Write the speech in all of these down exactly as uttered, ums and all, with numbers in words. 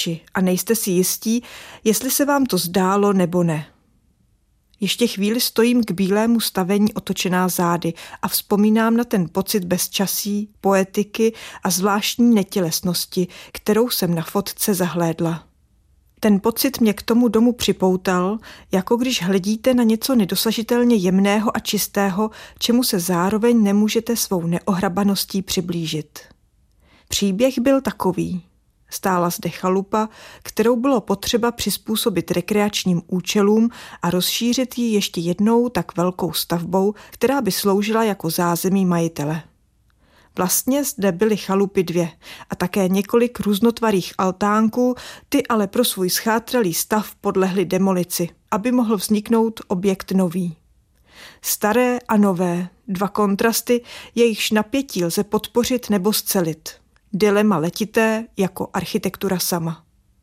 oči a nejste si jistí, jestli se vám to zdálo nebo ne. Ještě chvíli stojím k bílému stavení otočená zády a vzpomínám na ten pocit bezčasí, poetiky a zvláštní netělesnosti, kterou jsem na fotce zahlédla. Ten pocit mě k tomu domu připoutal, jako když hledíte na něco nedosažitelně jemného a čistého, čemu se zároveň nemůžete svou neohrabaností přiblížit. Příběh byl takový. Stála zde chalupa, kterou bylo potřeba přizpůsobit rekreačním účelům a rozšířit ji ještě jednou tak velkou stavbou, která by sloužila jako zázemí majitele. Vlastně zde byly chalupy dvě a také několik různotvarých altánků, ty ale pro svůj schátralý stav podlehly demolici, aby mohl vzniknout objekt nový. Staré a nové, dva kontrasty, jejichž napětí lze podpořit nebo scelit. Dilema letité jako architektura sama.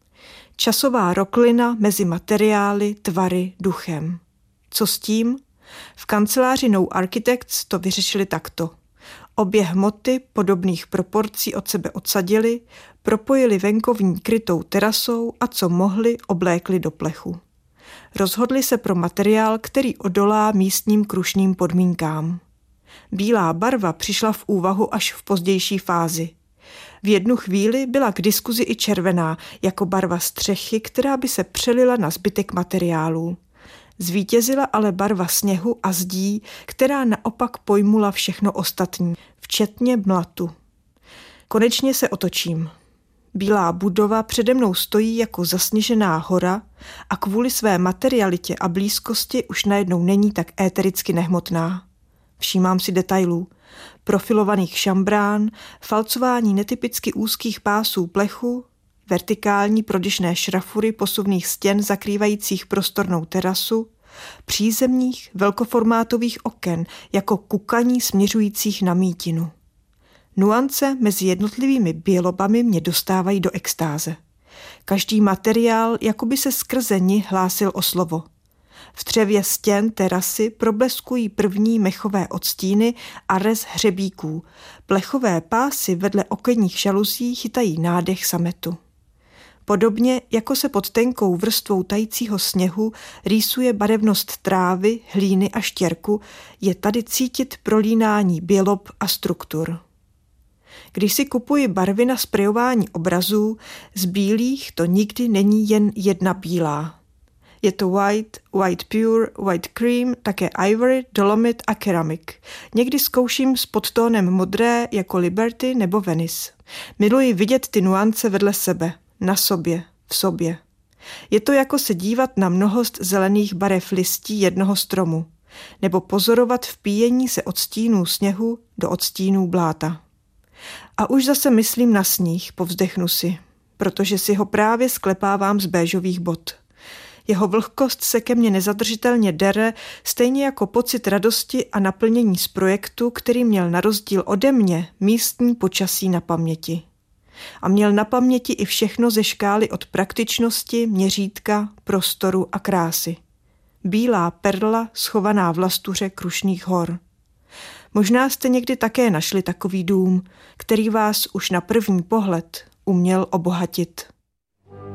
Časová roklina mezi materiály, tvary, duchem. Co s tím? V kanceláři No Architects to vyřešili takto. Obě hmoty podobných proporcí od sebe odsadili, propojili venkovní krytou terasou a co mohli, oblékli do plechu. Rozhodli se pro materiál, který odolá místním krušným podmínkám. Bílá barva přišla v úvahu až v pozdější fázi. V jednu chvíli byla k diskuzi i červená, jako barva střechy, která by se přelila na zbytek materiálů. Zvítězila ale barva sněhu a zdí, která naopak pojmula všechno ostatní, včetně mlatu. Konečně se otočím. Bílá budova přede mnou stojí jako zasněžená hora a kvůli své materialitě a blízkosti už najednou není tak étericky nehmotná. Všímám si detailů. Profilovaných šambrán, falcování netypicky úzkých pásů plechu, vertikální prodyšné šrafury posuvných stěn zakrývajících prostornou terasu, přízemních velkoformátových oken jako kukaní směřujících na mítinu. Nuance mezi jednotlivými bělobami mě dostávají do extáze. Každý materiál jakoby se skrze ni hlásil o slovo. V třevě stěn terasy probleskují první mechové odstíny a rez hřebíků. Plechové pásy vedle okenních žaluzí chytají nádech sametu. Podobně jako se pod tenkou vrstvou tajícího sněhu rýsuje barevnost trávy, hlíny a štěrku, je tady cítit prolínání bělob a struktur. Když si kupuji barvy na sprejování obrazů, z bílých to nikdy není jen jedna bílá. Je to white, white pure, white cream, také ivory, dolomit a keramik. Někdy zkouším s podtónem modré jako Liberty nebo Venice. Miluji vidět ty nuance vedle sebe, na sobě, v sobě. Je to jako se dívat na mnohost zelených barev listí jednoho stromu, nebo pozorovat vpíjení se odstínů sněhu do odstínů bláta. A už zase myslím na sníh, povzdechnu si, protože si ho právě sklepávám z béžových bot. Jeho vlhkost se ke mně nezadržitelně dere, stejně jako pocit radosti a naplnění z projektu, který měl na rozdíl ode mě místní počasí na paměti. A měl na paměti i všechno ze škály od praktičnosti, měřítka, prostoru a krásy. Bílá perla schovaná v lastuře Krušných hor. Možná jste někdy také našli takový dům, který vás už na první pohled uměl obohatit.